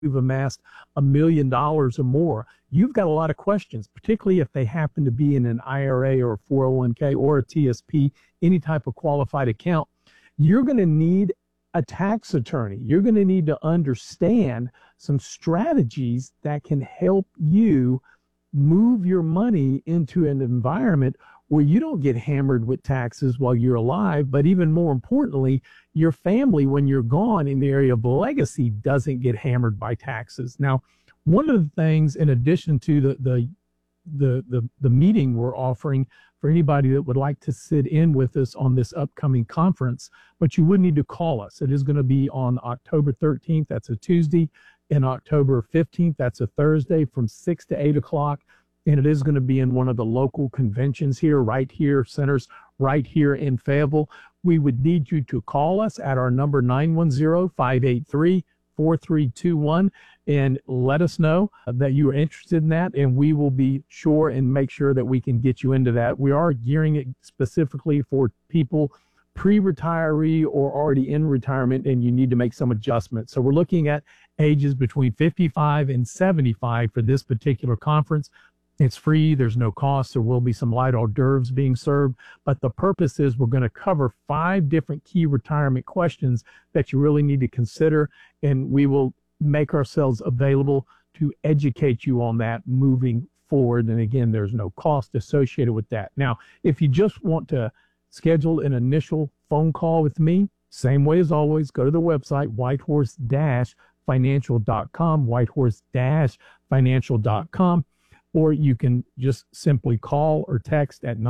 you've amassed $1 million or more, you've got a lot of questions, particularly if they happen to be in an IRA or a 401k or a TSP, any type of qualified account. You're going to need a tax attorney. You're going to need to understand some strategies that can help you move your money into an environment where you don't get hammered with taxes while you're alive, but even more importantly, your family, when you're gone in the area of legacy, doesn't get hammered by taxes. Now, one of the things, in addition to the meeting we're offering for anybody that would like to sit in with us on this upcoming conference, but you would need to call us. It is going to be on October 13th, that's a Tuesday, and October 15th, that's a Thursday, from 6 to 8 o'clock. And it is going to be in one of the local conventions here, centers right here in Fayetteville. We would need you to call us at our number 910-583-4321 and let us know that you are interested in that, and we will be sure and make sure that we can get you into that. We are gearing it specifically for people pre-retiree or already in retirement, and you need to make some adjustments. So we're looking at ages between 55 and 75 for this particular conference. It's free. There's no cost. There will be some light hors d'oeuvres being served. But the purpose is we're going to cover 5 different key retirement questions that you really need to consider. And we will make ourselves available to educate you on that moving forward. And again, there's no cost associated with that. Now, if you just want to schedule an initial phone call with me, same way as always, go to the website, whitehorse-financial.com, whitehorse-financial.com. Or you can just simply call or text at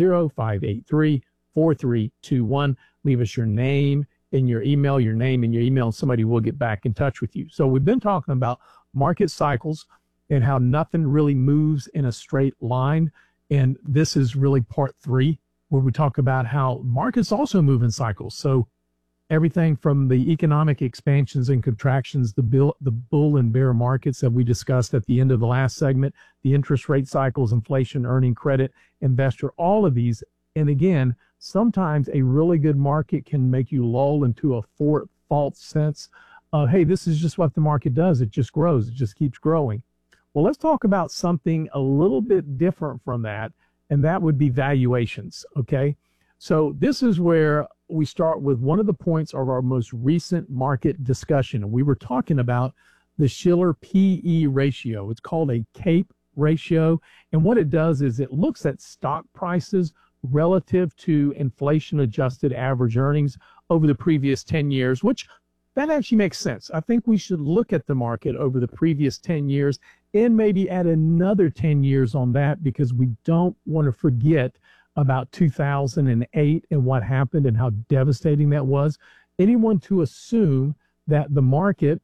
910-583-4321. Leave us your name and your email, and somebody will get back in touch with you. So we've been talking about market cycles and how nothing really moves in a straight line. And this is really part 3, where we talk about how markets also move in cycles. So everything from the economic expansions and contractions, the bull and bear markets that we discussed at the end of the last segment, the interest rate cycles, inflation, earning credit, investor, all of these. And again, sometimes a really good market can make you lull into a false sense of, hey, this is just what the market does. It just grows. It just keeps growing. Well, let's talk about something a little bit different from that, and that would be valuations, okay? So this is where we start with one of the points of our most recent market discussion. And we were talking about the Shiller PE ratio. It's called a CAPE ratio. And what it does is it looks at stock prices relative to inflation adjusted average earnings over the previous 10 years, which that actually makes sense. I think we should look at the market over the previous 10 years and maybe add another 10 years on that, because we don't want to forget about 2008 and what happened and how devastating that was. Anyone to assume that the market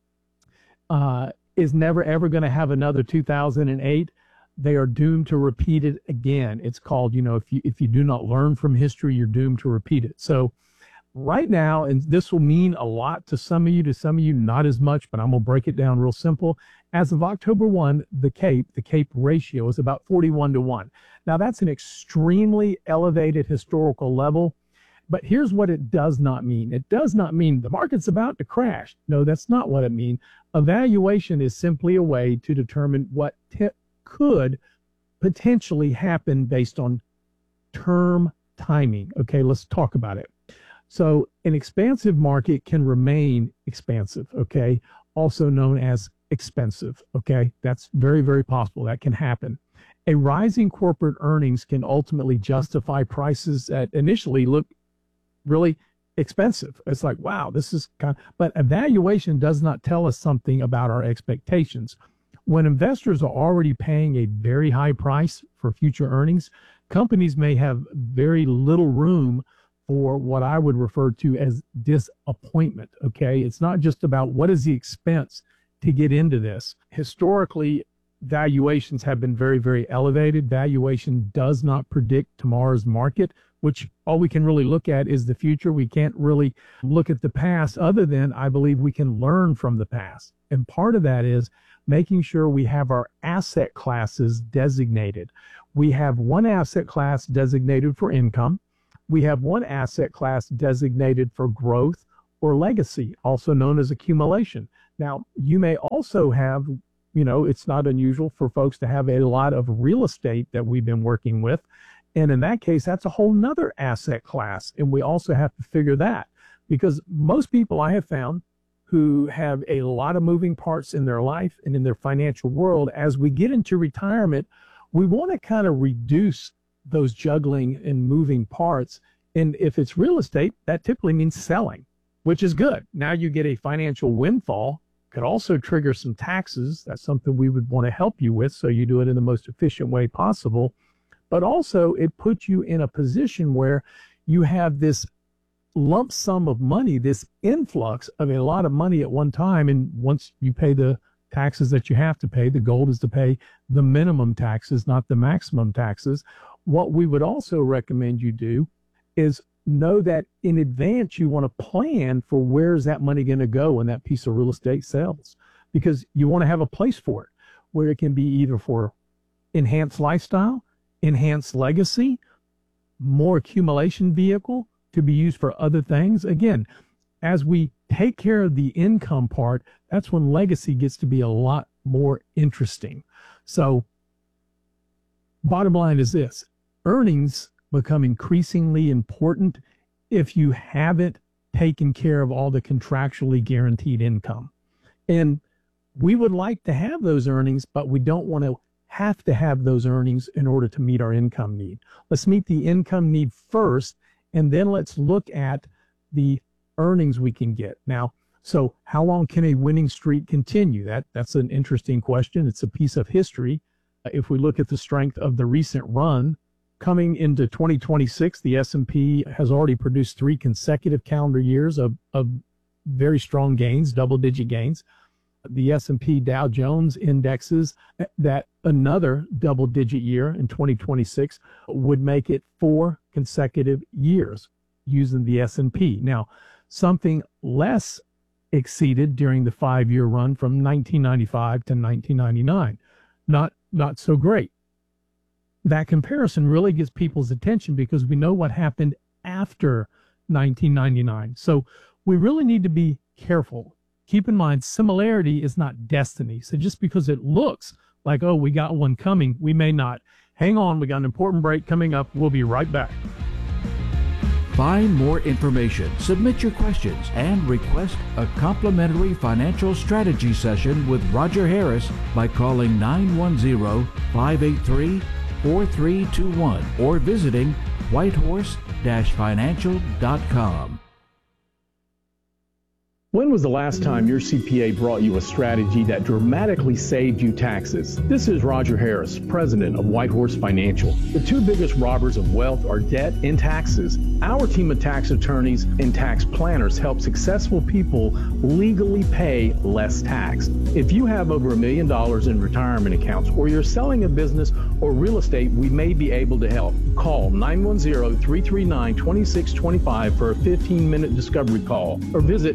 is never ever going to have another 2008, they are doomed to repeat it again. It's called, if you do not learn from history, you're doomed to repeat it. So right now, and this will mean a lot to some of you not as much, but I'm going to break it down real simple. As of October 1, the CAPE ratio is about 41-1. Now, that's an extremely elevated historical level, but here's what it does not mean. It does not mean the market's about to crash. No, that's not what it means. A valuation is simply a way to determine what could potentially happen based on term timing. Okay, let's talk about it. So an expansive market can remain expansive, okay, also known as expensive, okay? That's very, very possible. That can happen. A rising corporate earnings can ultimately justify prices that initially look really expensive. It's like, wow, this is but a valuation does not tell us something about our expectations. When investors are already paying a very high price for future earnings, companies may have very little room for what I would refer to as disappointment, okay? It's not just about what is the expense to get into this. Historically, valuations have been very, very elevated. Valuation does not predict tomorrow's market, which all we can really look at is the future. We can't really look at the past, other than I believe we can learn from the past. And part of that is making sure we have our asset classes designated. We have one asset class designated for income. We have one asset class designated for growth or legacy, also known as accumulation. Now, you may also have, it's not unusual for folks to have a lot of real estate that we've been working with. And in that case, that's a whole nother asset class. And we also have to figure that, because most people I have found who have a lot of moving parts in their life and in their financial world, as we get into retirement, we want to kind of reduce those juggling and moving parts. And if it's real estate, that typically means selling, which is good. Now you get a financial windfall. Could also trigger some taxes. That's something we would want to help you with, so you do it in the most efficient way possible. But also it puts you in a position where you have this lump sum of money, this influx of a lot of money at one time. And once you pay the taxes that you have to pay, the goal is to pay the minimum taxes, not the maximum taxes. What we would also recommend you do is know that in advance you want to plan for where's that money going to go when that piece of real estate sells, because you want to have a place for it where it can be either for enhanced lifestyle, enhanced legacy, more accumulation vehicle to be used for other things. Again, as we take care of the income part, that's when legacy gets to be a lot more interesting. So bottom line is this: earnings become increasingly important if you haven't taken care of all the contractually guaranteed income. And we would like to have those earnings, but we don't want to have those earnings in order to meet our income need. Let's meet the income need first, and then let's look at the earnings we can get. Now, so how long can a winning streak continue? That's an interesting question. It's a piece of history. If we look at the strength of the recent run, coming into 2026, the S&P has already produced 3 consecutive calendar years of very strong gains, double-digit gains. The S&P Dow Jones indexes that another double-digit year in 2026 would make it 4 consecutive years using the S&P. Now, something less exceeded during the 5-year run from 1995 to 1999. Not so great. That comparison really gets people's attention because we know what happened after 1999. So we really need to be careful. Keep in mind, similarity is not destiny. So just because it looks like, oh, we got one coming, we may not. Hang on, we got an important break coming up. We'll be right back. Find more information, submit your questions, and request a complimentary financial strategy session with Roger Harris by calling 910-583-4321 or visiting whitehorse-financial.com. When was the last time your CPA brought you a strategy that dramatically saved you taxes? This is Roger Harris, president of Whitehorse Financial. The 2 biggest robbers of wealth are debt and taxes. Our team of tax attorneys and tax planners help successful people legally pay less tax. If you have over $1 million in retirement accounts, or you're selling a business or real estate, we may be able to help. Call 910-339-2625 for a 15-minute discovery call, or visit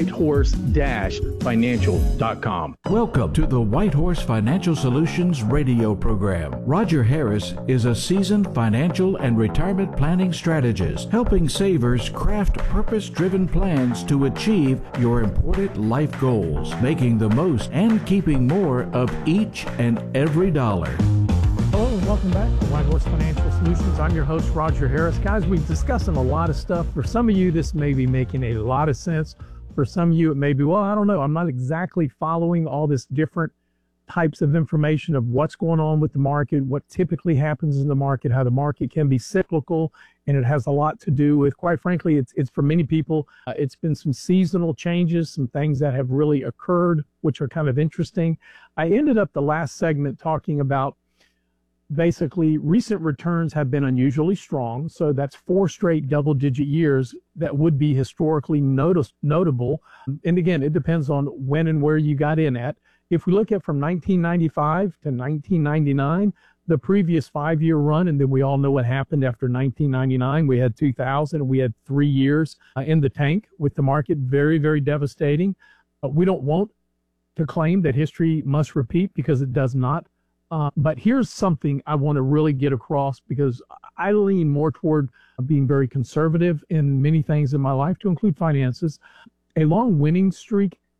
whitehorse-financial.com. Welcome to the Whitehorse Financial Solutions radio program. Roger Harris is a seasoned financial and retirement planning strategist, helping savers craft purpose-driven plans to achieve your important life goals, making the most and keeping more of each and every dollar. Hello and welcome back to Whitehorse Financial Solutions. I'm your host, Roger Harris. Guys, we've discussed a lot of stuff. For some of you, this may be making a lot of sense. For some of you, it may be, well, I don't know. I'm not exactly following all this different types of information of what's going on with the market, what typically happens in the market, how the market can be cyclical, and it has a lot to do with, quite frankly, it's for many people, it's been some seasonal changes, some things that have really occurred, which are kind of interesting. I ended up the last segment talking about basically recent returns have been unusually strong. So that's 4 straight double-digit years that would be historically notable. And again, it depends on when and where you got in at. If we look at from 1995 to 1999, the previous 5-year run, and then we all know what happened after 1999. We had 2000, and we had 3 years in the tank with the market. Very, very devastating. We don't want to claim that history must repeat, because it does not. But here's something I want to really get across, because I lean more toward being very conservative in many things in my life, to include finances. A long winning streak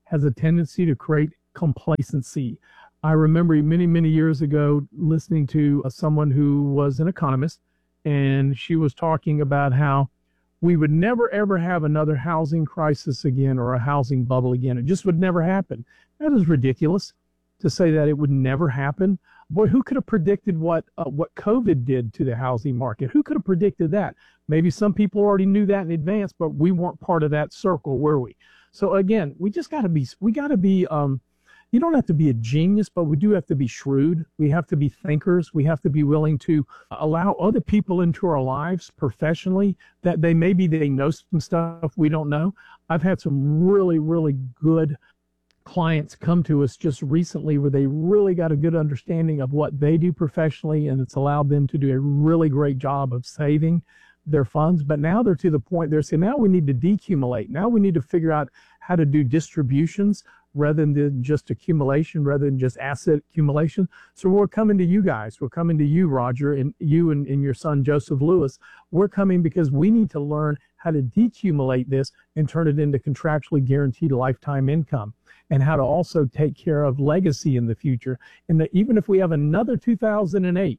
has a tendency to create complacency. I remember many, many years ago listening to someone who was an economist, and she was talking about how we would never, ever have another housing crisis again or a housing bubble again. It just would never happen. That is ridiculous to say that it would never happen. Boy, who could have predicted what COVID did to the housing market? Who could have predicted that? Maybe some people already knew that in advance, but we weren't part of that circle, were we? So again, we got to be, you don't have to be a genius, but we do have to be shrewd. We have to be thinkers. We have to be willing to allow other people into our lives professionally that they know some stuff we don't know. I've had some really, really good clients come to us just recently where they really got a good understanding of what they do professionally, and it's allowed them to do a really great job of saving their funds. But now they're to the point they're saying, now we need to decumulate. Now we need to figure out how to do distributions rather than just accumulation, rather than just asset accumulation. So we're coming to you guys. We're coming to you, Roger, and you and your son, Joseph Lewis. We're coming because we need to learn how to decumulate this and turn it into contractually guaranteed lifetime income, and how to also take care of legacy in the future. And that even if we have another 2008,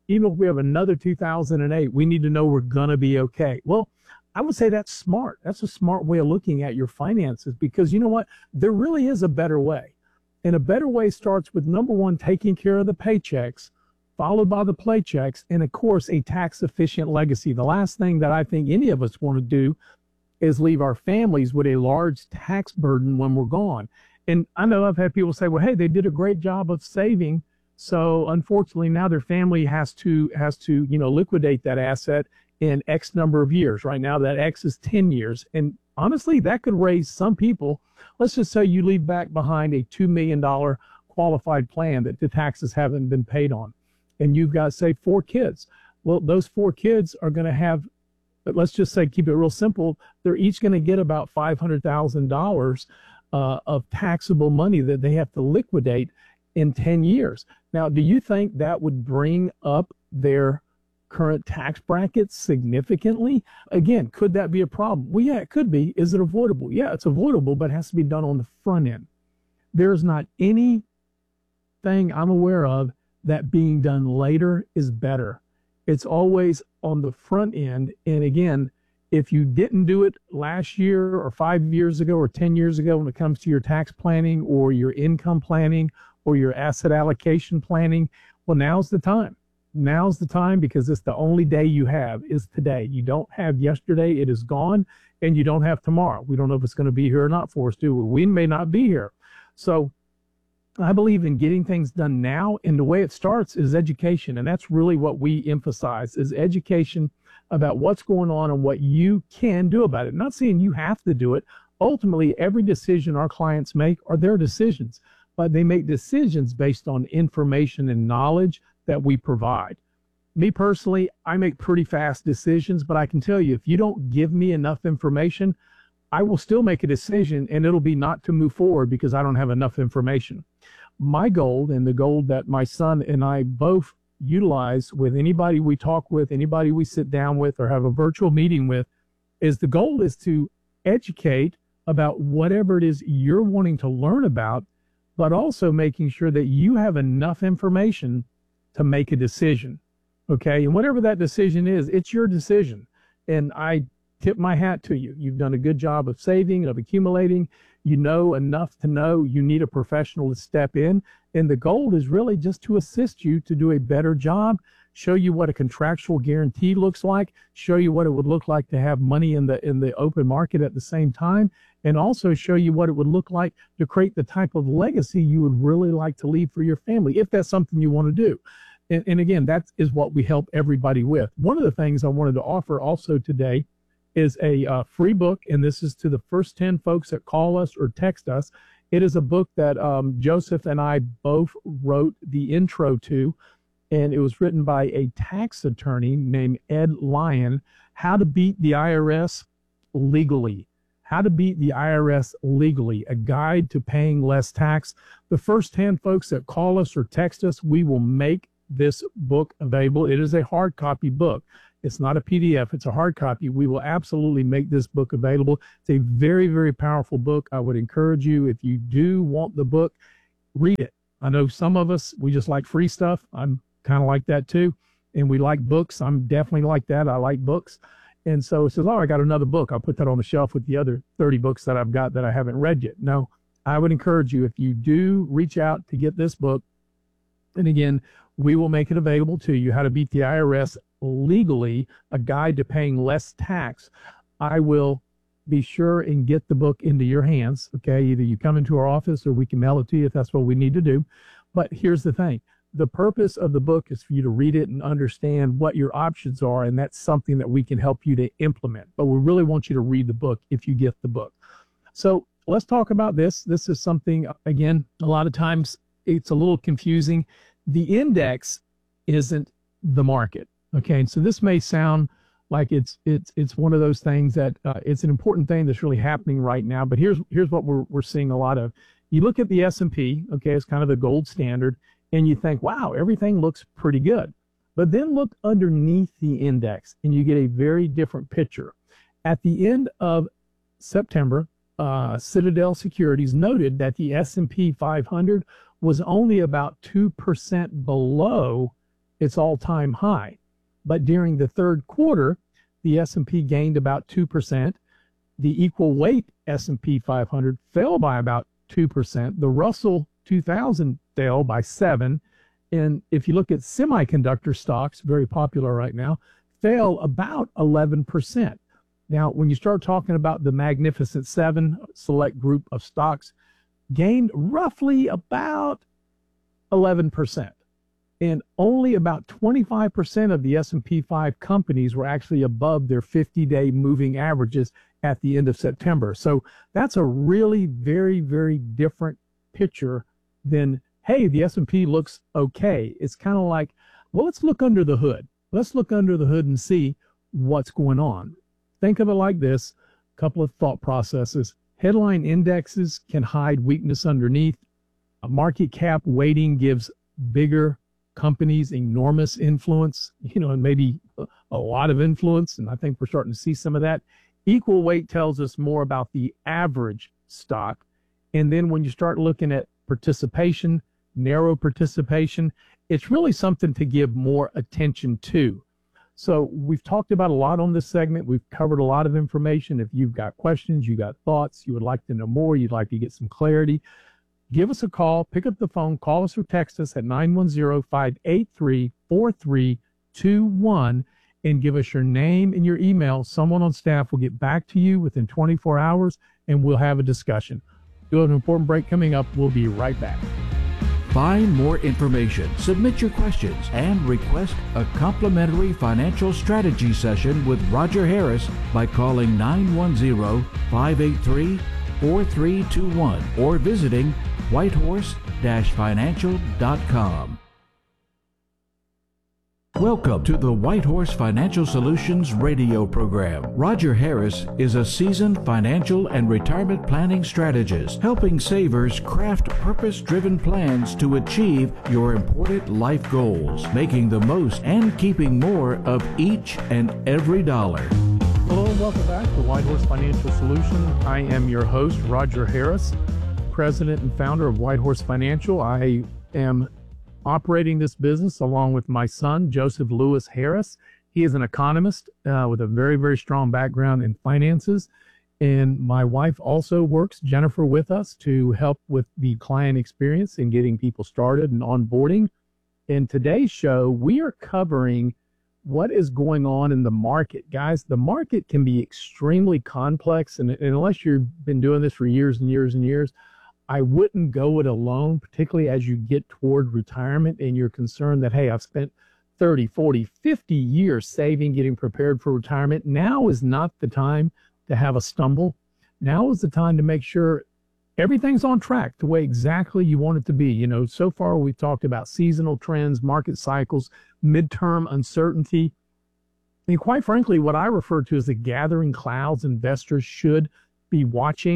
we need to know we're going to be okay. Well, I would say that's smart. That's a smart way of looking at your finances, because you know what? There really is a better way. And a better way starts with, number one, taking care of the paychecks, followed by the playchecks, and of course, a tax efficient legacy. The last thing that I think any of us want to do is leave our families with a large tax burden when we're gone. And I know I've had people say, well, hey, they did a great job of saving, so unfortunately now their family has to liquidate that asset in X number of years. Right now that X is 10 years. And honestly, that could raise some people. Let's just say you leave back behind a $2 million qualified plan that the taxes haven't been paid on, and you've got, say, 4 kids. Well, those 4 kids are going to have, let's just say, keep it real simple, they're each going to get about $500,000 of taxable money that they have to liquidate in 10 years. Now, do you think that would bring up their current tax brackets significantly? Again, could that be a problem? Well, yeah, it could be. Is it avoidable? Yeah, it's avoidable, but it has to be done on the front end. There's not anything I'm aware of that being done later is better. It's always on the front end. And again, if you didn't do it last year or 5 years ago or 10 years ago when it comes to your tax planning or your income planning or your asset allocation planning, well, now's the time. Now's the time, because it's the only day you have is today. You don't have yesterday. It is gone. And you don't have tomorrow. We don't know if it's going to be here or not for us, do we? We may not be here. So I believe in getting things done now. And the way it starts is education. And that's really what we emphasize, is education about what's going on and what you can do about it. Not saying you have to do it. Ultimately, every decision our clients make are their decisions, but they make decisions based on information and knowledge that we provide. Me personally, I make pretty fast decisions, but I can tell you, if you don't give me enough information, I will still make a decision, and it'll be not to move forward because I don't have enough information. My goal, and the goal that my son and I both utilize with anybody we talk with, anybody we sit down with or have a virtual meeting with, is the goal is to educate about whatever it is you're wanting to learn about, but also making sure that you have enough information to make a decision. Okay. And whatever that decision is, it's your decision. And I tip my hat to you. You've done a good job of saving, of accumulating. You know enough to know you need a professional to step in. And the goal is really just to assist you to do a better job, show you what a contractual guarantee looks like, show you what it would look like to have money in the open market at the same time, and also show you what it would look like to create the type of legacy you would really like to leave for your family, if that's something you want to do. And again, that is what we help everybody with. One of the things I wanted to offer also today is a free book, and this is to the first 10 folks that call us or text us. It is a book that Joseph and I both wrote the intro to, and it was written by a tax attorney named Ed Lyon, How to Beat the IRS Legally. How to Beat the IRS Legally, a guide to paying less tax. The first 10 folks that call us or text us, we will make this book available. It is a hard copy book. It's not a PDF. It's a hard copy. We will absolutely make this book available. It's a very, very powerful book. I would encourage you, if you do want the book, read it. I know some of us, we just like free stuff. I'm kind of like that too. And we like books. I'm definitely like that. I like books. And so it says, oh, I got another book. I'll put that on the shelf with the other 30 books that I've got that I haven't read yet. No, I would encourage you, if you do reach out to get this book, and again, we will make it available to you, How to Beat the IRS Legally, a guide to paying less tax. I will be sure and get the book into your hands. Okay. Either you come into our office or we can mail it to you if that's what we need to do. But here's the thing. The purpose of the book is for you to read it and understand what your options are. And that's something that we can help you to implement. But we really want you to read the book if you get the book. So let's talk about this. This is something, again, a lot of times it's a little confusing. The index isn't the market. Okay. And so this may sound like it's one of those things that it's an important thing that's really happening right now. But here's what we're seeing a lot of. You look at the S&P, okay, it's kind of the gold standard, and you think, wow, everything looks pretty good. But then look underneath the index, and you get a very different picture. At the end of September, Citadel Securities noted that the S&P 500 was only about 2% below its all-time high. But during the third quarter, the S&P gained about 2%. The equal weight S&P 500 fell by about 2%. The Russell 2000 fell by 7%. And if you look at semiconductor stocks, very popular right now, fell about 11%. Now, when you start talking about the Magnificent Seven, select group of stocks, gained roughly about 11%. And only about 25% of the S&P 5 companies were actually above their 50-day moving averages at the end of September. So that's a really very, very different picture than, hey, the S&P looks okay. It's kind of like, well, let's look under the hood. Let's look under the hood and see what's going on. Think of it like this, a couple of thought processes. Headline indexes can hide weakness underneath. A market cap weighting gives bigger companies enormous influence, and maybe a lot of influence. And I think we're starting to see some of that. Equal weight tells us more about the average stock. And then when you start looking at participation, narrow participation, it's really something to give more attention to. So we've talked about a lot on this segment. We've covered a lot of information. If you've got questions, you got thoughts, you would like to know more, you'd like to get some clarity, give us a call, pick up the phone, call us or text us at 910-583-4321 and give us your name and your email. Someone on staff will get back to you within 24 hours and we'll have a discussion. We'll have an important break coming up. We'll be right back. Find more information, submit your questions, and request a complimentary financial strategy session with Roger Harris by calling 910-583-4321 or visiting whitehorse-financial.com. Welcome to the Whitehorse Financial Solutions radio program. Roger Harris is a seasoned financial and retirement planning strategist, helping savers craft purpose-driven plans to achieve your important life goals, making the most and keeping more of each and every dollar. Hello and welcome back to Whitehorse Financial Solutions. I am your host, Roger Harris, president and founder of Whitehorse Financial. I am operating this business along with my son, Joseph Lewis Harris. He is an economist with a very, very strong background in finances. And my wife also works, Jennifer, with us to help with the client experience and getting people started and onboarding. In today's show, we are covering what is going on in the market. Guys, the market can be extremely complex. And unless you've been doing this for years and years and years, I wouldn't go it alone, particularly as you get toward retirement and you're concerned that, hey, I've spent 30, 40, 50 years saving, getting prepared for retirement. Now is not the time to have a stumble. Now is the time to make sure everything's on track the way exactly you want it to be. So far we've talked about seasonal trends, market cycles, midterm uncertainty. And quite frankly, what I refer to as the gathering clouds investors should be watching.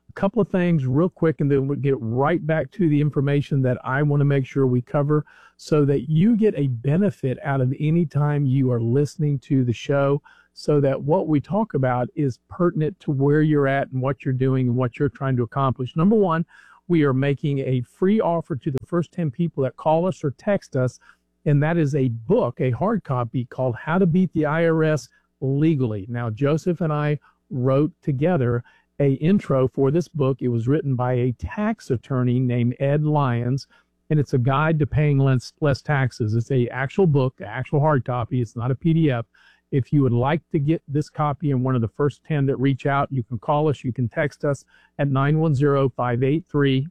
A couple of things real quick, and then we'll get right back to the information that I want to make sure we cover so that you get a benefit out of any time you are listening to the show, so that what we talk about is pertinent to where you're at and what you're doing and what you're trying to accomplish. Number one, we are making a free offer to the first 10 people that call us or text us, and that is a book, a hard copy called How to Beat the IRS Legally. Now, Joseph and I wrote together a intro for this book. It was written by a tax attorney named Ed Lyons, and it's a guide to paying less taxes. It's a actual book, actual hard copy. It's not a PDF. If you would like to get this copy and one of the first 10 that reach out, you can call us, you can text us at 910-583-4321,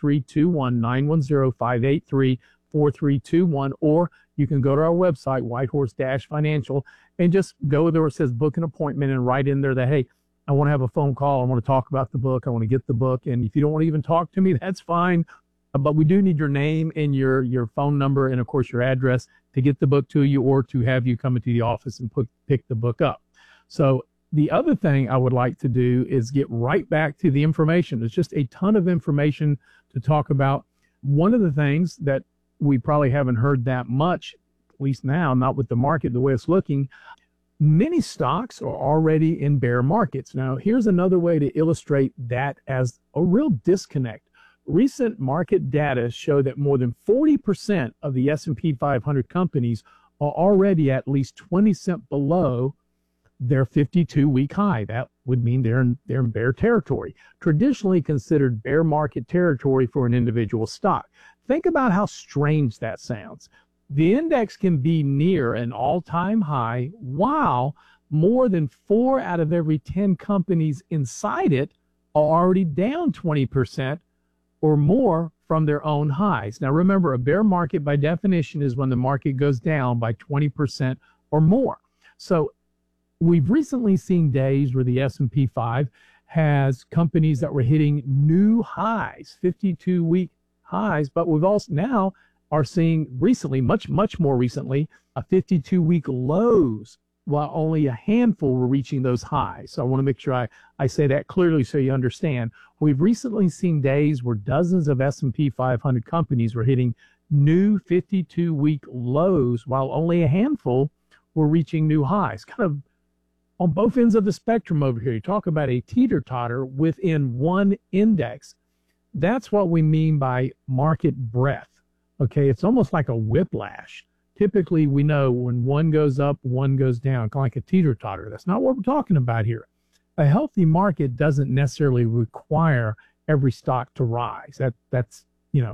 910-583-4321, or you can go to our website, Whitehorse-Financial, and just go there where it says book an appointment and write in there that, hey, I want to have a phone call. I want to talk about the book. I want to get the book. And if you don't want to even talk to me, that's fine. But we do need your name and your phone number and, of course, your address to get the book to you or to have you come into the office and pick the book up. So the other thing I would like to do is get right back to the information. There's just a ton of information to talk about. One of the things that we probably haven't heard that much, at least now, not with the market the way it's looking, many stocks are already in bear markets. Now, here's another way to illustrate that as a real disconnect. Recent market data show that more than 40% of the S&P 500 companies are already at least 20 cents below their 52-week high. That would mean they're in bear territory, traditionally considered bear market territory for an individual stock. Think about how strange that sounds. The index can be near an all-time high while more than 4 out of every 10 companies inside it are already down 20% or more from their own highs. Now remember, a bear market by definition is when the market goes down by 20% or more. So we've recently seen days where the S&P 5 has companies that were hitting new highs, 52-week highs, but we've also now are seeing recently, much more recently, a 52-week lows, while only a handful were reaching those highs. So I want to make sure I say that clearly so you understand. We've recently seen days where dozens of S&P 500 companies were hitting new 52-week lows, while only a handful were reaching new highs. Kind of on both ends of the spectrum over here. You talk about a teeter-totter within one index. That's what we mean by market breadth. Okay, it's almost like a whiplash. Typically, we know when one goes up, one goes down, kind of like a teeter-totter. That's not what we're talking about here. A healthy market doesn't necessarily require every stock to rise. That's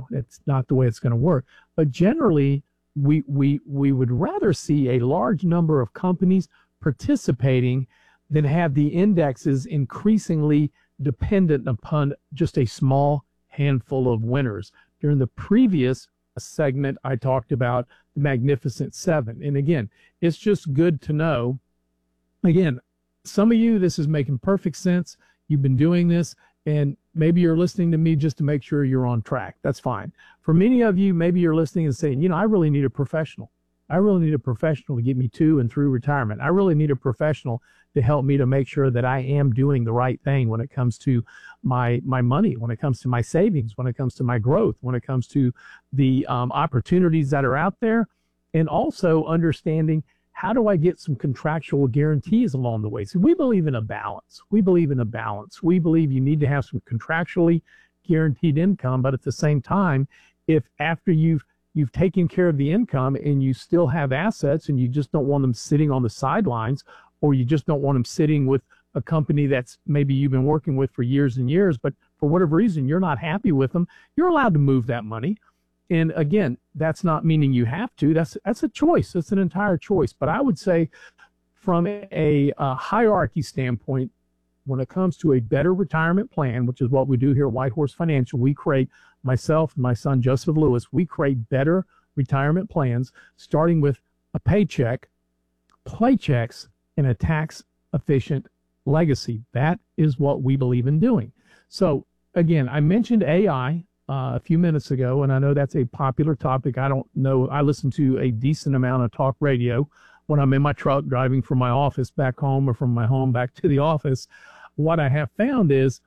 not the way it's going to work. But generally, we would rather see a large number of companies participating than have the indexes increasingly dependent upon just a small handful of winners. During the previous segment, I talked about the Magnificent Seven. And again, it's just good to know. Again, some of you, this is making perfect sense. You've been doing this, and maybe you're listening to me just to make sure you're on track. That's fine. For many of you, maybe you're listening and saying, I really need a professional. I really need a professional to get me to and through retirement. I really need a professional to help me to make sure that I am doing the right thing when it comes to my money, when it comes to my savings, when it comes to my growth, when it comes to the opportunities that are out there, and also understanding how do I get some contractual guarantees along the way. So we believe in a balance. We believe you need to have some contractually guaranteed income, but at the same time, if after you've taken care of the income and you still have assets and you just don't want them sitting on the sidelines, or you just don't want them sitting with a company that's maybe you've been working with for years and years, but for whatever reason you're not happy with them, you're allowed to move that money. And again, that's not meaning you have to. That's a choice. It's an entire choice. But I would say from a hierarchy standpoint, when it comes to a better retirement plan, which is what we do here at Whitehorse Financial, we create, myself and my son Joseph Lewis, we create better retirement plans, starting with a paycheck, playchecks, and a tax-efficient legacy. That is what we believe in doing. So again, I mentioned AI a few minutes ago, and I know that's a popular topic. I don't know. I listen to a decent amount of talk radio when I'm in my truck driving from my office back home or from my home back to the office. What I have found is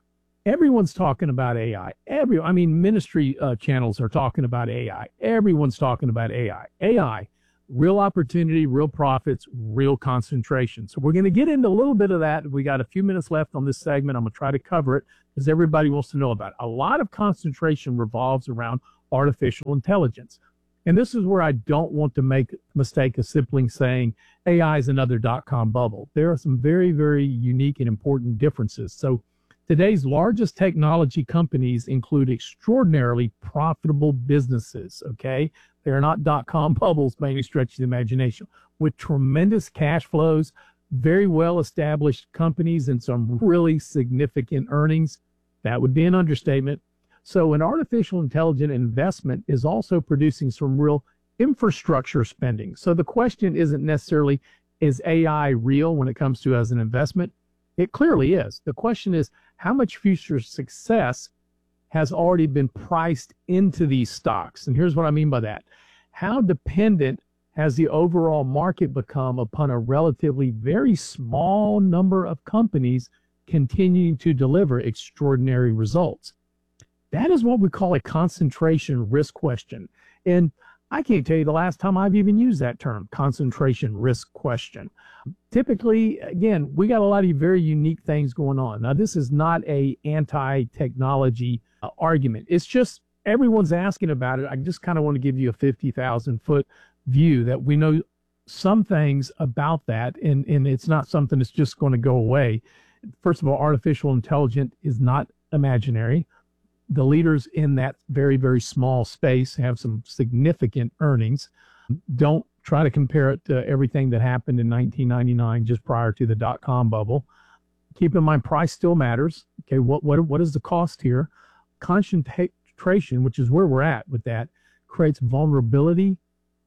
Everyone's talking about AI. Ministry channels are talking about AI. Everyone's talking about AI. AI, real opportunity, real profits, real concentration. So we're going to get into a little bit of that. We got a few minutes left on this segment. I'm going to try to cover it because everybody wants to know about it. A lot of concentration revolves around artificial intelligence. And this is where I don't want to make a mistake of simply saying AI is another dot-com bubble. There are some very, very unique and important differences. So today's largest technology companies include extraordinarily profitable businesses, okay? They are not dot-com bubbles by any stretch of the imagination, with tremendous cash flows, very well-established companies, and some really significant earnings. That would be an understatement. So an artificial intelligence investment is also producing some real infrastructure spending. So the question isn't necessarily, is AI real when it comes to as an investment? It clearly is. The question is, how much future success has already been priced into these stocks? And here's what I mean by that. How dependent has the overall market become upon a relatively very small number of companies continuing to deliver extraordinary results? That is what we call a concentration risk question. And I can't tell you the last time I've even used that term, concentration risk question. Typically, again, we got a lot of very unique things going on. Now, this is not a anti-technology argument. It's just everyone's asking about it. I just kind of want to give you a 50,000-foot view that we know some things about that, and it's not something that's just going to go away. First of all, artificial intelligence is not imaginary. The leaders in that very, very small space have some significant earnings. Don't try to compare it to everything that happened in 1999, just prior to the dot-com bubble. Keep in mind, price still matters. Okay, what is the cost here? Concentration, which is where we're at with that, creates vulnerability,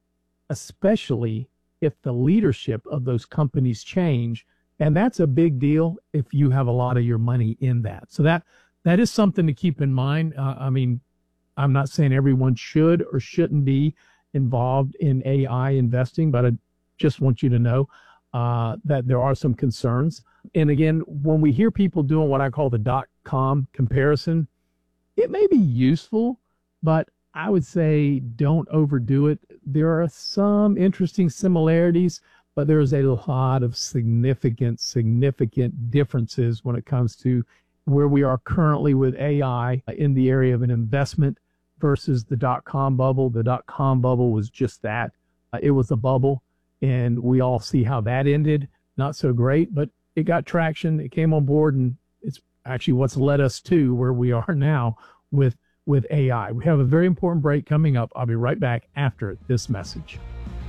especially if the leadership of those companies change. And that's a big deal if you have a lot of your money in that. So that is something to keep in mind. I'm not saying everyone should or shouldn't be involved in AI investing, but I just want you to know that there are some concerns. And again, when we hear people doing what I call the dot-com comparison, it may be useful, but I would say don't overdo it. There are some interesting similarities, but there's a lot of significant differences when it comes to where we are currently with AI in the area of an investment versus the dot-com bubble. The dot-com bubble was just that. It was a bubble, and we all see how that ended. Not so great, but it got traction. It came on board, and it's actually what's led us to where we are now with AI. We have a very important break coming up. I'll be right back after this message.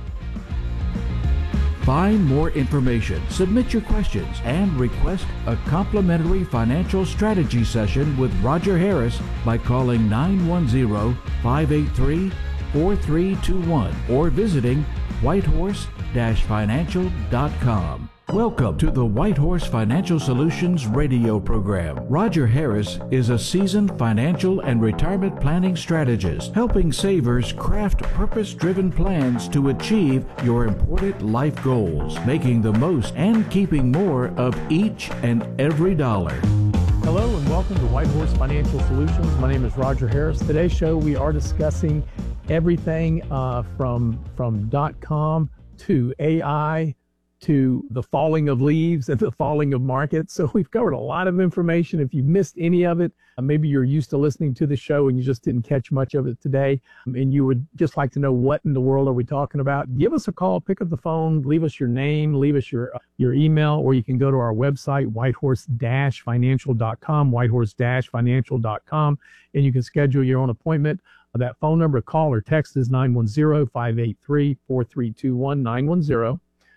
Find more information, submit your questions, and request a complimentary financial strategy session with Roger Harris by calling 910-583-4321 or visiting whitehorse-financial.com. Welcome to the Whitehorse Financial Solutions radio program. Roger Harris is a seasoned financial and retirement planning strategist, helping savers craft purpose-driven plans to achieve your important life goals, making the most and keeping more of each and every dollar. Hello and welcome to Whitehorse Financial Solutions. My name is Roger Harris. Today's show we are discussing everything from .com to AI to the falling of leaves and the falling of markets. So we've covered a lot of information. If you missed any of it, maybe you're used to listening to the show and you just didn't catch much of it today, and you would just like to know what in the world are we talking about, give us a call, pick up the phone, leave us your name, leave us your email, or you can go to our website, whitehorse-financial.com, whitehorse-financial.com, and you can schedule your own appointment. That phone number, call or text is 910-583-4321,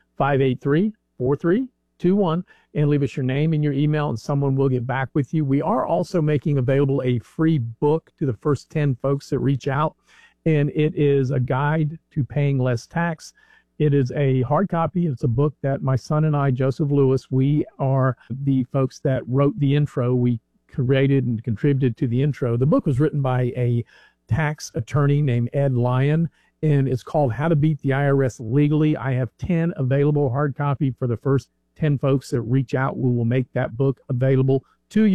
910-583-4321, and leave us your name and your email, and someone will get back with you. We are also making available a free book to the first 10 folks that reach out, and it is a guide to paying less tax. It is a hard copy. It's a book that my son and I, Joseph Lewis, we are the folks that wrote the intro. We created and contributed to the intro. The book was written by a tax attorney named Ed Lyon, and it's called How to Beat the IRS Legally. I have 10 available hard copy for the first 10 folks that reach out. We will make that book available to you.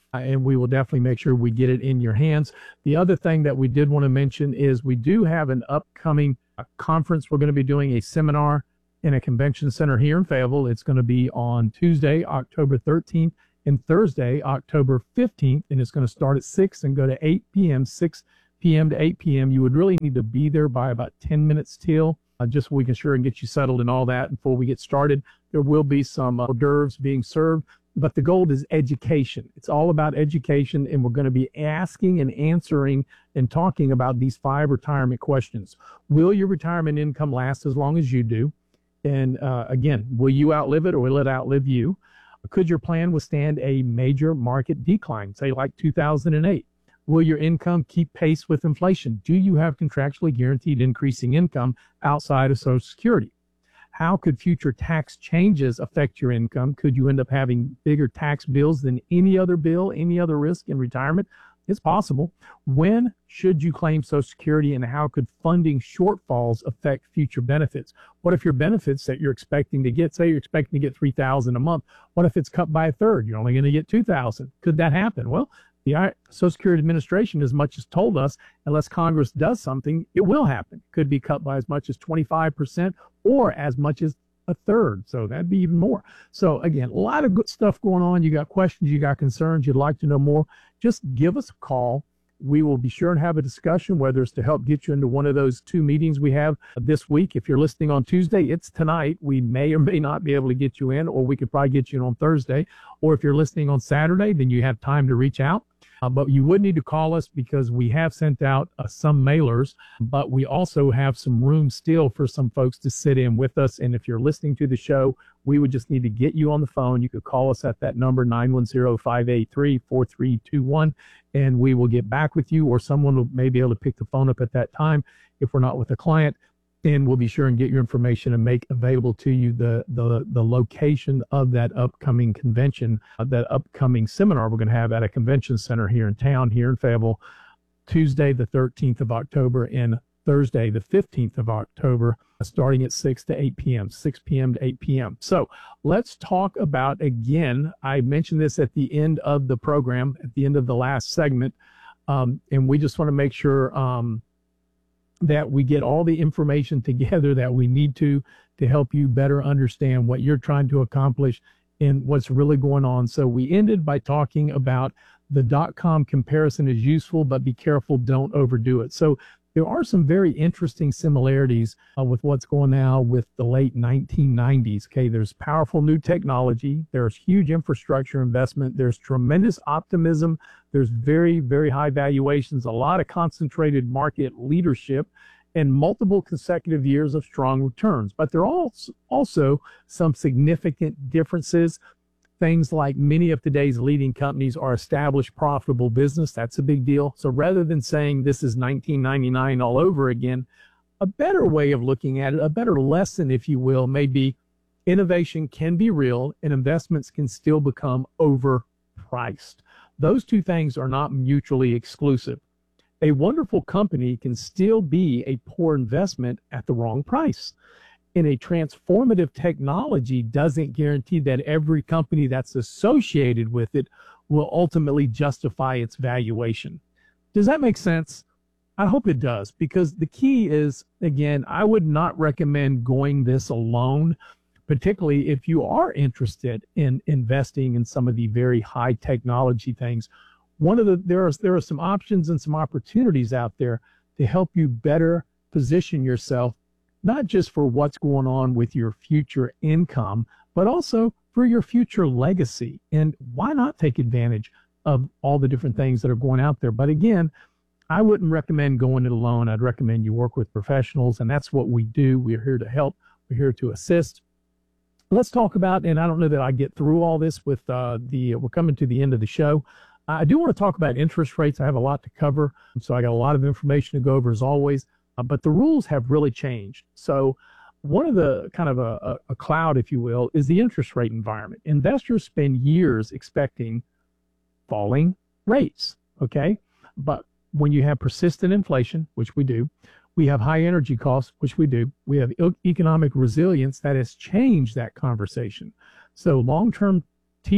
and we will definitely make sure we get it in your hands. The other thing that we did want to mention is we do have an upcoming conference. We're going to be doing a seminar in a convention center here in Fayetteville. It's going to be on Tuesday, October 13th, and Thursday, October 15th, and it's going to start at 6 and go to 8 p.m., 6 p.m. to 8 p.m. You would really need to be there by about 10 minutes till, just so we can sure and get you settled and all that. Before we get started, there will be some hors d'oeuvres being served, but the goal is education. It's all about education, and we're going to be asking and answering and talking about these 5 retirement questions. Will your retirement income last as long as you do? And again, will you outlive it or will it outlive you? Could your plan withstand a major market decline, say like 2008? Will your income keep pace with inflation? Do you have contractually guaranteed increasing income outside of Social Security? How could future tax changes affect your income? Could you end up having bigger tax bills than any other bill, any other risk in retirement? It's possible. When should you claim Social Security, and how could funding shortfalls affect future benefits? What if your benefits that you're expecting to get, say you're expecting to get $3,000 a month, what if it's cut by a third? You're only going to get $2,000. Could that happen? Well, the Social Security Administration as much as told us, unless Congress does something, it will happen. It could be cut by as much as 25% or as much as a third. So that'd be even more. So again, a lot of good stuff going on. You got questions, you got concerns, you'd like to know more, just give us a call. We will be sure and have a discussion, whether it's to help get you into one of those 2 meetings we have this week. If you're listening on Tuesday, it's tonight. We may or may not be able to get you in, or we could probably get you in on Thursday. Or if you're listening on Saturday, then you have time to reach out. But you would need to call us, because we have sent out some mailers, but we also have some room still for some folks to sit in with us. And if you're listening to the show, we would just need to get you on the phone. You could call us at that number, 910-583-4321, and we will get back with you, or someone will may be able to pick the phone up at that time if we're not with a client. And we'll be sure and get your information and make available to you the location of that upcoming convention, that upcoming seminar we're going to have at a convention center here in town, here in Fayetteville, Tuesday, the 13th of October, and Thursday, the 15th of October, starting at 6 to 8 p.m., 6 p.m. to 8 p.m. So let's talk about, again, I mentioned this at the end of the program, at the end of the last segment, and we just want to make sure that we get all the information together that we need to help you better understand what you're trying to accomplish and what's really going on. So we ended by talking about the .com comparison is useful, but be careful, don't overdo it. So there are some very interesting similarities with what's going on with the late 1990s. Okay, there's powerful new technology, there's huge infrastructure investment, there's tremendous optimism, there's very, very high valuations, a lot of concentrated market leadership, and multiple consecutive years of strong returns. But there are also some significant differences. Things like many of today's leading companies are established profitable business. That's a big deal. So rather than saying this is 1999 all over again, a better way of looking at it, a better lesson, if you will, may be innovation can be real and investments can still become overpriced. Those two things are not mutually exclusive. A wonderful company can still be a poor investment at the wrong price. And a transformative technology doesn't guarantee that every company that's associated with it will ultimately justify its valuation. Does that make sense? I hope it does, because the key is, again, I would not recommend going this alone, particularly if you are interested in investing in some of the very high technology things. There are some options and some opportunities out there to help you better position yourself, not just for what's going on with your future income, but also for your future legacy. And why not take advantage of all the different things that are going out there? But again, I wouldn't recommend going it alone. I'd recommend you work with professionals, and that's what we do. We're here to help. We're here to assist. Let's talk about, and I don't know that I get through all this with we're coming to the end of the show. I do want to talk about interest rates. I have a lot to cover, so I got a lot of information to go over as always. But the rules have really changed. So one of the kind of a cloud, if you will, is the interest rate environment. Investors spend years expecting falling rates, okay? But when you have persistent inflation, which we do, we have high energy costs, which we do, we have economic resilience that has changed that conversation. So long-term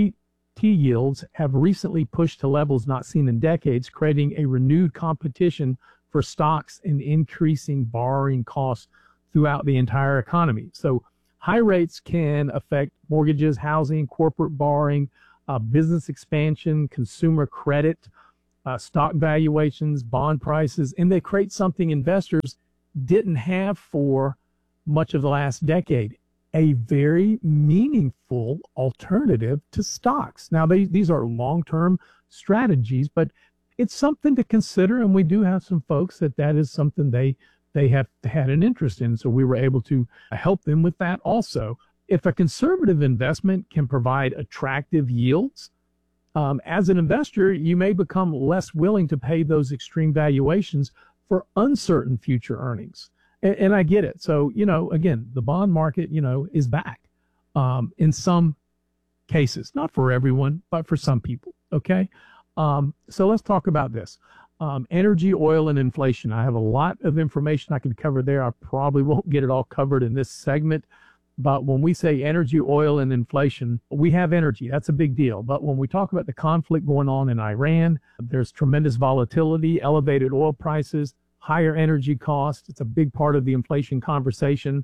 yields have recently pushed to levels not seen in decades, creating a renewed competition for stocks and increasing borrowing costs throughout the entire economy. So high rates can affect mortgages, housing, corporate borrowing, business expansion, consumer credit, stock valuations, bond prices, and they create something investors didn't have for much of the last decade, a very meaningful alternative to stocks. Now, these are long-term strategies, but it's something to consider, and we do have some folks that is something they have had an interest in, so we were able to help them with that also. If a conservative investment can provide attractive yields, as an investor, you may become less willing to pay those extreme valuations for uncertain future earnings. And I get it. So, again, the bond market, is back in some cases, not for everyone, but for some people. Okay. So let's talk about this. Energy, oil, and inflation. I have a lot of information I can cover there. I probably won't get it all covered in this segment. But when we say energy, oil, and inflation, we have energy. That's a big deal. But when we talk about the conflict going on in Iran, there's tremendous volatility, elevated oil prices, higher energy costs. It's a big part of the inflation conversation.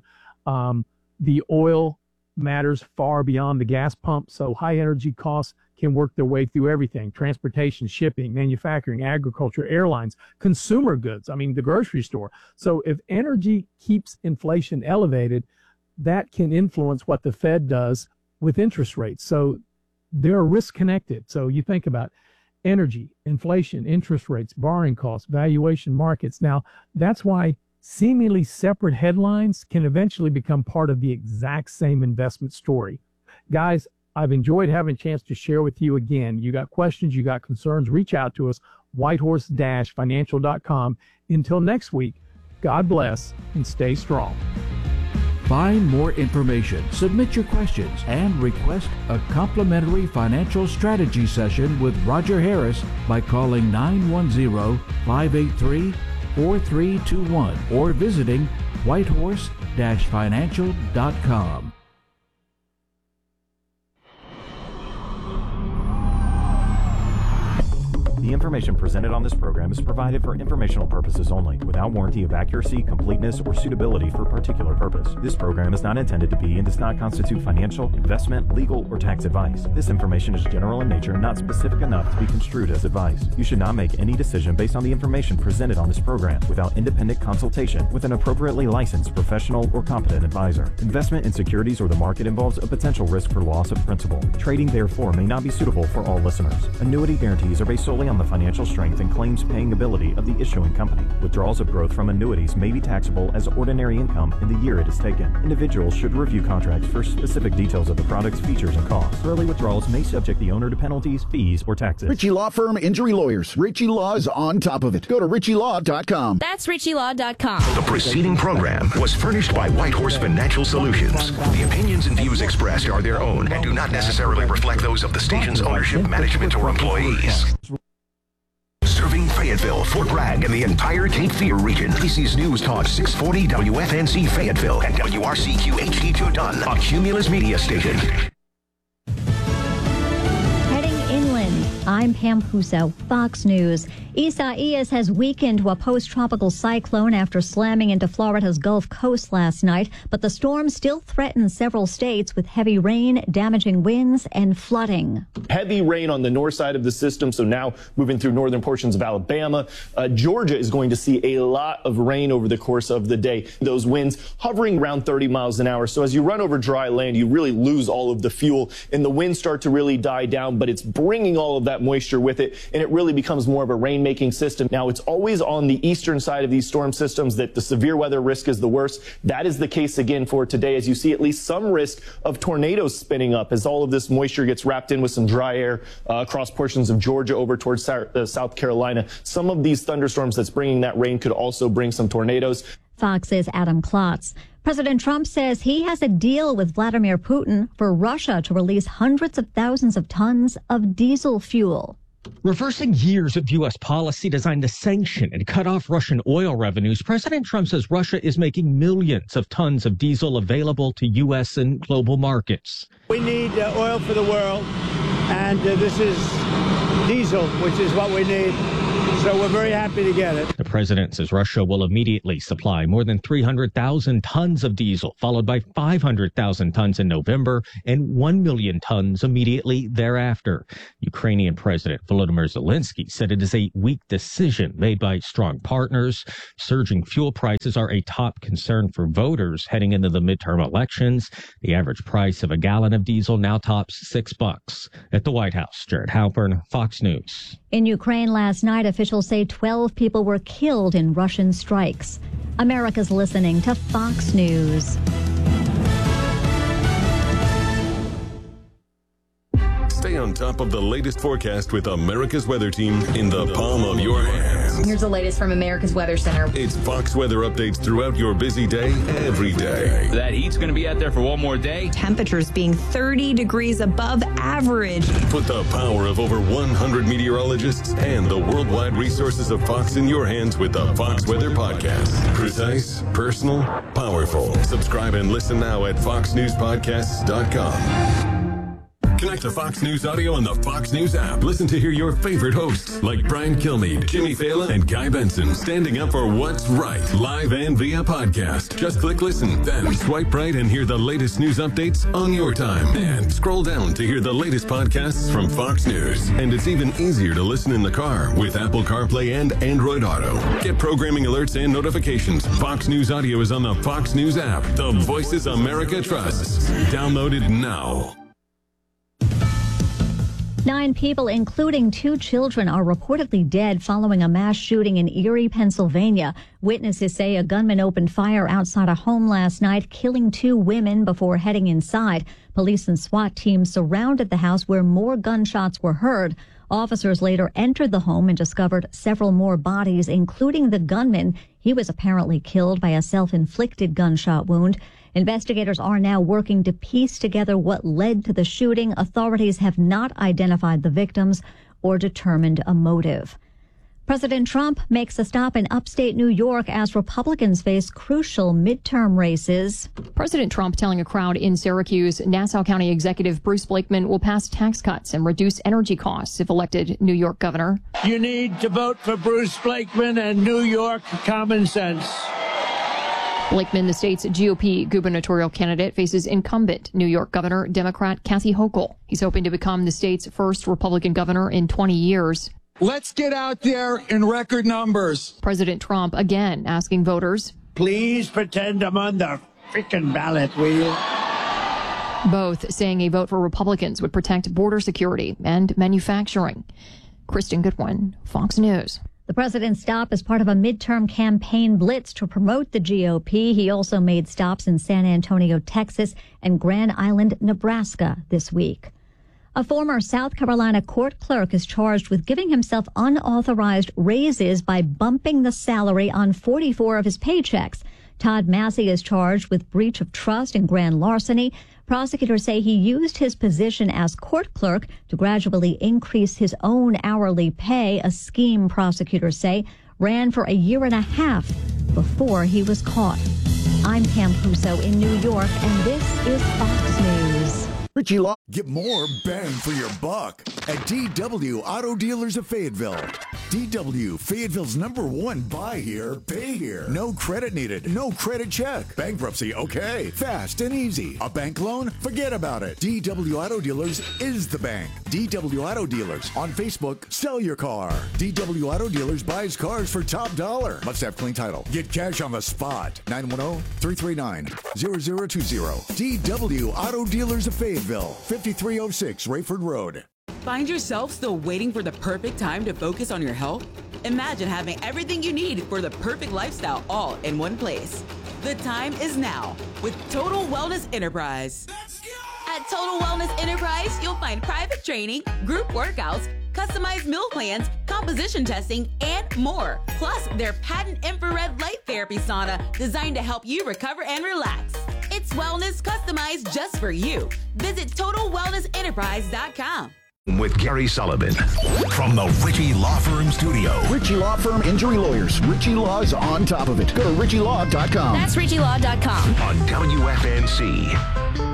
The oil matters far beyond the gas pump. So high energy costs can work their way through everything: transportation, shipping, manufacturing, agriculture, airlines, consumer goods. I mean, the grocery store. So if energy keeps inflation elevated, that can influence what the Fed does with interest rates. So there are risks connected. So you think about energy, inflation, interest rates, borrowing costs, valuation markets. Now, that's why seemingly separate headlines can eventually become part of the exact same investment story. Guys, I've enjoyed having a chance to share with you again. You got questions, you got concerns, reach out to us, whitehorse-financial.com. Until next week, God bless and stay strong. Find more information, submit your questions, and request a complimentary financial strategy session with Roger Harris by calling 910-583-4321 or visiting whitehorse-financial.com. The information presented on this program is provided for informational purposes only, without warranty of accuracy, completeness, or suitability for a particular purpose. This program is not intended to be and does not constitute financial, investment, legal, or tax advice. This information is general in nature and not specific enough to be construed as advice. You should not make any decision based on the information presented on this program without independent consultation with an appropriately licensed professional or competent advisor. Investment in securities or the market involves a potential risk for loss of principal. Trading, therefore, may not be suitable for all listeners. Annuity guarantees are based solely on the financial strength and claims paying ability of the issuing company. Withdrawals of growth from annuities may be taxable as ordinary income in the year it is taken. Individuals should review contracts for specific details of the product's features and costs. Early withdrawals may subject the owner to penalties, fees, or taxes. Ritchie Law Firm Injury Lawyers. Ritchie Law is on top of it. Go to ritchielaw.com. That's ritchielaw.com. The preceding program was furnished by Whitehorse Financial Solutions. The opinions and views expressed are their own and do not necessarily reflect those of the station's ownership, management, or employees. Serving Fayetteville, Fort Bragg, and the entire Cape Fear region. This is News Talk 640 WFNZ Fayetteville and WRCQ HD2 Dunn, a Cumulus media station. Heading inland, I'm Pam Puso, Fox News. Isaias has weakened to a post-tropical cyclone after slamming into Florida's Gulf Coast last night, but the storm still threatens several states with heavy rain, damaging winds, and flooding. Heavy rain on the north side of the system, so now moving through northern portions of Alabama. Georgia is going to see a lot of rain over the course of the day. Those winds hovering around 30 miles an hour. So as you run over dry land, you really lose all of the fuel, and the winds start to really die down, but it's bringing all of that moisture with it, and it really becomes more of a rain-making system. Now, it's always on the eastern side of these storm systems that the severe weather risk is the worst. That is the case again for today, as you see at least some risk of tornadoes spinning up as all of this moisture gets wrapped in with some dry air across portions of Georgia over towards South Carolina. Some of these thunderstorms that's bringing that rain could also bring some tornadoes. Fox's Adam Klotz. President Trump says he has a deal with Vladimir Putin for Russia to release hundreds of thousands of tons of diesel fuel. Reversing years of U.S. policy designed to sanction and cut off Russian oil revenues, President Trump says Russia is making millions of tons of diesel available to U.S. and global markets. We need oil for the world. And this is diesel, which is what we need. So we're very happy to get it. The president says Russia will immediately supply more than 300,000 tons of diesel, followed by 500,000 tons in November and 1 million tons immediately thereafter. Ukrainian President Volodymyr Zelensky said it is a weak decision made by strong partners. Surging fuel prices are a top concern for voters heading into the midterm elections. The average price of a gallon of diesel now tops $6. At the White House, Jared Halpern, Fox News. In Ukraine last night, officials say 12 people were killed in Russian strikes. America's listening to Fox News. Stay on top of the latest forecast with America's Weather Team in the palm of your hands. Here's the latest from America's Weather Center. It's Fox weather updates throughout your busy day, every day. That heat's going to be out there for one more day. Temperatures being 30 degrees above average. Put the power of over 100 meteorologists and the worldwide resources of Fox in your hands with the Fox Weather Podcast. Precise, personal, powerful. Subscribe and listen now at foxnewspodcasts.com. Connect to Fox News Audio on the Fox News app. Listen to hear your favorite hosts like Brian Kilmeade, Jimmy Fallon, and Guy Benson standing up for what's right, live and via podcast. Just click listen, then swipe right and hear the latest news updates on your time. And scroll down to hear the latest podcasts from Fox News. And it's even easier to listen in the car with Apple CarPlay and Android Auto. Get programming alerts and notifications. Fox News Audio is on the Fox News app. The voices America trusts. Download it now. 9 people, including 2 children, are reportedly dead following a mass shooting in Erie, Pennsylvania. Witnesses say a gunman opened fire outside a home last night, killing 2 women before heading inside. Police and SWAT teams surrounded the house where more gunshots were heard. Officers later entered the home and discovered several more bodies, including the gunman. He was apparently killed by a self-inflicted gunshot wound. Investigators are now working to piece together what led to the shooting. Authorities have not identified the victims or determined a motive. President Trump makes a stop in upstate New York as Republicans face crucial midterm races. President Trump telling a crowd in Syracuse, Nassau County Executive Bruce Blakeman will pass tax cuts and reduce energy costs if elected New York governor. You need to vote for Bruce Blakeman and New York common sense. Blakeman, the state's GOP gubernatorial candidate, faces incumbent New York Governor Democrat Kathy Hochul. He's hoping to become the state's first Republican governor in 20 years. Let's get out there in record numbers. President Trump again asking voters, please pretend I'm on the freaking ballot, will you? Both saying a vote for Republicans would protect border security and manufacturing. Kristen Goodwin, Fox News. The president's stop is part of a midterm campaign blitz to promote the GOP. He also made stops in San Antonio, Texas, and Grand Island, Nebraska this week. A former South Carolina court clerk is charged with giving himself unauthorized raises by bumping the salary on 44 of his paychecks. Todd Massey is charged with breach of trust and grand larceny. Prosecutors say he used his position as court clerk to gradually increase his own hourly pay, a scheme prosecutors say ran for a year and a half before he was caught. I'm Pam Puso in New York, and this is Fox News. Richie Law. Get more bang for your buck at DW Auto Dealers of Fayetteville. DW, Fayetteville's #1 buy here, pay here. No credit needed, no credit check. Bankruptcy, okay. Fast and easy. A bank loan? Forget about it. DW Auto Dealers is the bank. DW Auto Dealers. On Facebook, sell your car. DW Auto Dealers buys cars for top dollar. Must have clean title. Get cash on the spot. 910-339-0020. DW Auto Dealers of Fayetteville. 5306 Rayford Road. Find yourself still waiting for the perfect time to focus on your health? Imagine having everything you need for the perfect lifestyle all in one place. The time is now with Total Wellness Enterprise. At Total Wellness Enterprise, you'll find private training, group workouts, customized meal plans, composition testing, and more. Plus, their patent infrared light therapy sauna designed to help you recover and relax. It's wellness customized just for you. Visit TotalWellnessEnterprise.com. With Gary Sullivan from the Ritchie Law Firm Studio. Ritchie Law Firm Injury Lawyers. Ritchie Law is on top of it. Go to RitchieLaw.com. That's RitchieLaw.com. On WFNC.